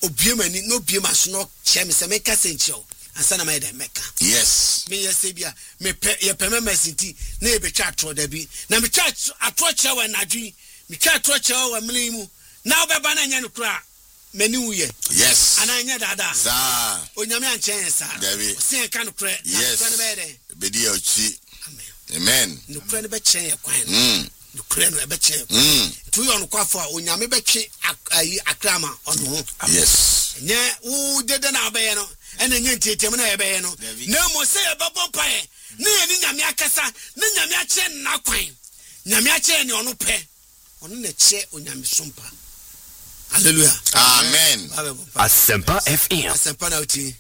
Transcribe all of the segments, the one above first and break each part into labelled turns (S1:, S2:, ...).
S1: obiemani no biema so no chem se meka senchio asana ma de meka
S2: yes
S1: me yese bia me pe ye pe memesinti na e betwa atro da bi na me twa atro chewa nadwi me twa atro chewa wa mlimu na obeba na nya no kura mani wuye
S2: yes
S1: ana nya dada
S2: sa
S1: onyame anchen sa se kan no kura
S2: yes
S1: na be de
S2: be di ochi
S1: amen no kura ne be chen ye kwan no kura no be chen tu yo no kwafo a onyame be twe akrama ono
S2: yes
S1: nye wo dede na be no ene nye ntetem na ye be no na mo se ye bebo pae na ye ni nyame akasa na nyame ache na kwan nyame ache ni ono pe ono na che onyame sompa hallelujah
S2: amen
S3: Asempa FM
S1: asempa na uti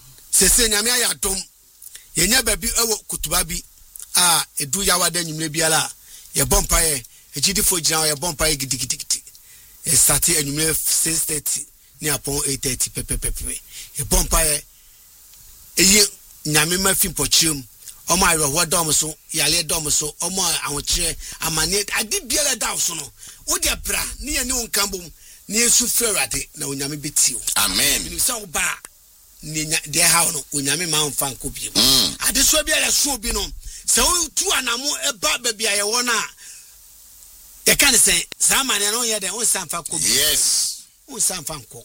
S1: se nyame aya dom ye nya ba bi ewo kutuba bi a edu yawa da nyumle biala ye bompa ye ejidifo gina ye bompa ye gidigidi e start anyumle 6:30 ni apon 8:30 pepepepe ye bompa ye eyi nyame ma fi pochim omo ayro ho dom so yale dom so omo awonche amane ade biala da so no wo de bra ni ye ne wonkambom ni esu ferade na onyame betiw
S2: amen
S1: ni so ba ni de ha no onyame ma mfa nkobiem ade so biala so bi no se wo tu anamo eba ba bia ye wona ye kan say samane no ye de won sanfa kobiem
S2: yes
S1: won sanfa nko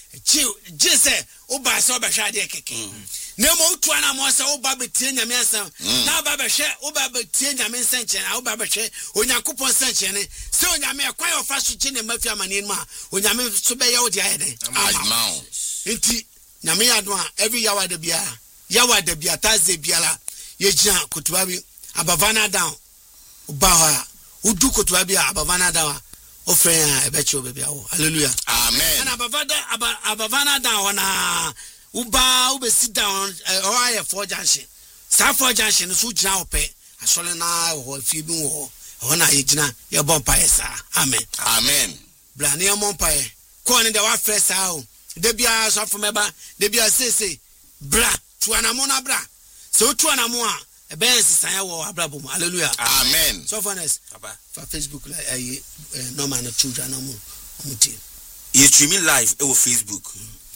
S1: je say o ba se o ba hwa de keke na mo tu anamo se o ba betie nyame asam na ba ba hwe o ba betie nyame nsanchen o ba ba hwe onyankopon nsanchen ne se onyame ekwan ofa so chi ne mafi amane ma onyame so be ye o de ayede
S2: amen
S1: enti nyame yado a every yawa de bia taze biala ye gina kutuba bi abavana down ubaha udu kutuba bi abavana down ofren ebe che obebi awo hallelujah
S2: amen
S1: na abavana down na uba ube sit down or aye for junction sa for junction so gina ope asole na ho fi bi wo ho na ye gina ye bompa yesa amen
S2: amen
S1: bla ne mompa ye ko ne de wa fresa o de bia so afomeba de bia sese bra tuanamo na bra so tuanamo a ebe sisan ya wo abrabom hallelujah
S2: amen
S1: so honest for Facebook like normal na children na mo omuti
S4: you stream live e wo Facebook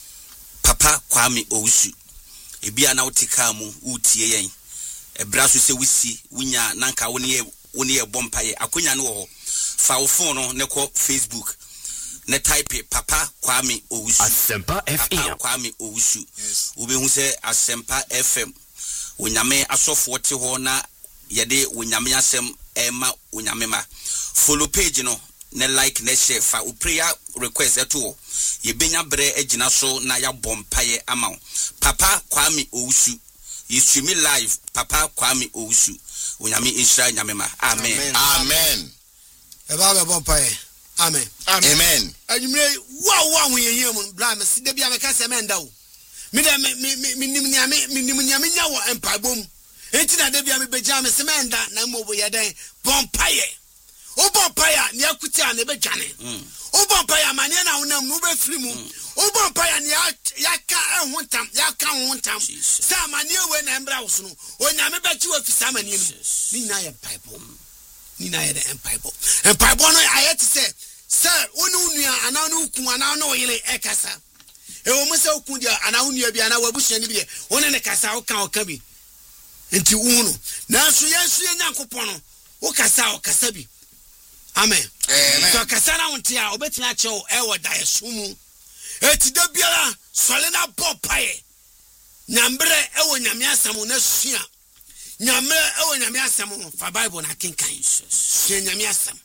S4: Papa Kwame Owusu ebia na wotika mu utie yen ebra so se wisi wunya nanka woni ye bompa ye akonya no ho fa wo phone no ne ko Facebook ne type Papa Kwame Owusu
S3: Asempa FM
S4: Kwame Owusu ube hu se Asempa FM wonyame asofo te ho na yede wonyame asem ema wonyame ma follow page no ne like ne share fa u prayer request eto ye benya bre agina so na ya bompaye ama Papa Kwame Owusu you stream live Papa Kwame Owusu wonyame insha nyame ma amen
S2: amen
S1: eba be bompaye amen
S2: amen
S1: anyumre wa hu yeye mu bla me de bia me ka se menda o me de me nim nyame nya wo empabom enti na de bia me beja me se menda na mo bo ye den bompaye o bompaye ne akuti a ne be dwane o bompaye mane na wonam no be firi mu o bompaye ne ya ka ehuntam ya ka huntam sa mane we na embra wo so no onyame be chi wo fisa mane no ni na ye bible ni na ye the empire no ayet say wonu nua ana no ku ana no yele ekasa e wo mo se ku dia ana nua bi ana wabusia ni bi wona ne kasa o ka bi enti unu na so yesu nyankopon no o kasa bi amen so kasa na wonte a obetimi a chew e wo da yesumu eti da biara sole na bopae nyambre e wo nyame asam na sua nyame e wo nyame asam fa bible na kenkan sua nyame asam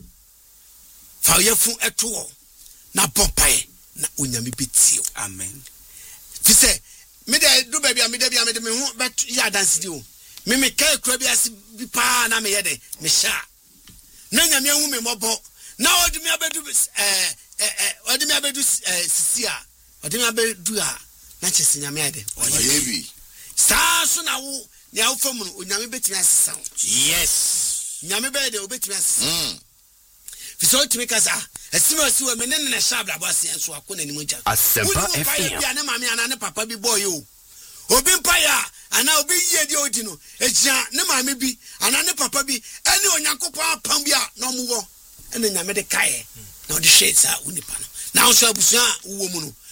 S1: fa yefu eto na bopae na onyame betio
S4: amen
S1: fi se me de do ba bia me de me hu bet ya dance di o me kai kura bi asi bi pa na me yede me sha na nyame hu me mobo na odi me abedu sisi a odi me abedu a na chese nyame ade
S2: oyebi
S1: sa so na wo ne awfam no onyame betimi asesa
S4: yes
S1: nyame be de obetimi asesa fi so timi kasa esima si wo me ne na sha bla boss enso akona ni monja
S3: Asempa FM
S1: ya ne mame ana ne papa bi boy o obi mpaya ana obi yie di odi no ejia ne mame bi ana ne papa bi ene onyankopon apam bi a no mo wo ene nyame de kae na odi hwe sa unipa no na so abusua wo mu no